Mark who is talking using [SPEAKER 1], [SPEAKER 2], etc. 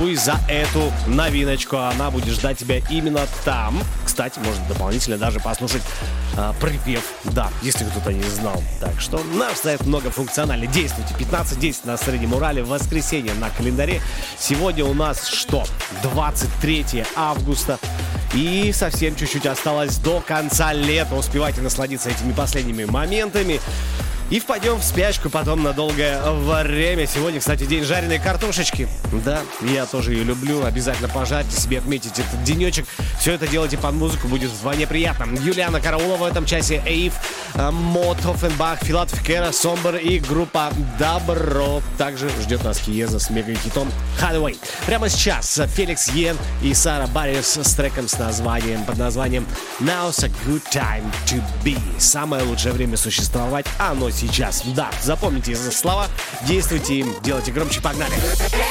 [SPEAKER 1] голосуй за эту новиночку. Она будет ждать тебя именно там. Кстати, можно дополнительно даже послушать припев. Да, если кто-то не знал. Так что наш сайт многофункциональный. Действуйте. 15:10 на Среднем Урале. Воскресенье на календаре. Сегодня у нас что? 23 августа. И совсем чуть-чуть осталось до конца лета. Успевайте насладиться этими последними моментами. И впадем в спячку потом на долгое время. Сегодня, кстати, день жареной картошечки. Да, я тоже ее люблю. Обязательно пожарьте себе, отметите этот денечек. Все это делайте под музыку, будет вдвойне приятно. Юлиана Караулова в этом часе, Эйв, Мод, Хоффенбах, Филатов Кера, Сомбер и группа Добро. Также ждет нас Киеза с мега-хитом Hideaway. Прямо сейчас Феликс Йен и Сара Барриос с треком под названием Now's a Good Time to Be. Самое лучшее время существовать, оно сейчас. Да, запомните слова, действуйте им, делайте громче, погнали!